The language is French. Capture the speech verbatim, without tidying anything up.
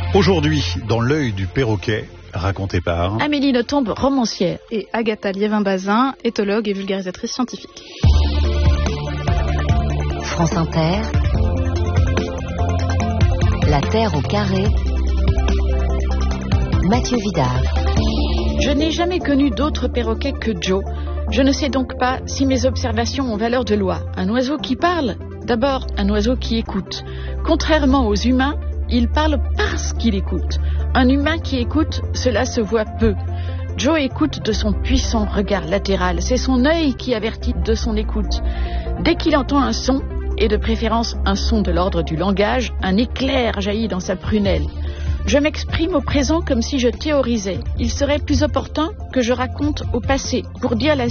Aujourd'hui, dans l'œil du perroquet, raconté par Amélie Nothomb, romancière, et Agatha Liévin-Bazin, éthologue et vulgarisatrice scientifique. France Inter, La Terre au carré, Mathieu Vidard. Je n'ai jamais connu d'autre perroquet que Joe. Je ne sais donc pas si mes observations ont valeur de loi. Un oiseau qui parle, d'abord un oiseau qui écoute. Contrairement aux humains, il parle parce qu'il écoute. Un humain qui écoute, cela se voit peu. Joe écoute de son puissant regard latéral. C'est son œil qui avertit de son écoute. Dès qu'il entend un son, et de préférence un son de l'ordre du langage, un éclair jaillit dans sa prunelle. Je m'exprime au présent comme si je théorisais. Il serait plus opportun que je raconte au passé pour dire la